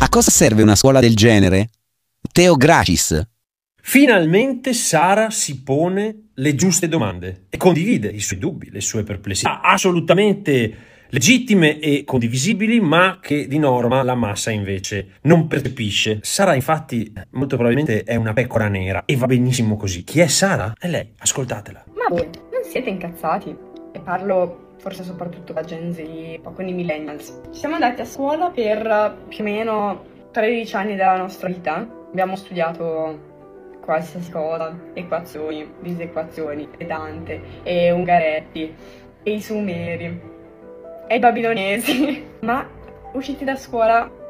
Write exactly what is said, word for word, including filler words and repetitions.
A cosa serve una scuola del genere? Theo Gracis. Finalmente Sara si pone le giuste domande e condivide i suoi dubbi, le sue perplessità, assolutamente legittime e condivisibili, ma che di norma la massa invece non percepisce. Sara infatti molto probabilmente è una pecora nera e va benissimo così. Chi è Sara? È lei, ascoltatela. Ma voi non siete incazzati? E parlo forse soprattutto da Gen Z, un po' con i millennials. Ci siamo andati a scuola per più o meno tredici anni della nostra vita. Abbiamo studiato qualsiasi cosa, equazioni, disequazioni, e Dante, e Ungaretti, e i Sumeri, e i Babilonesi. Ma usciti da scuola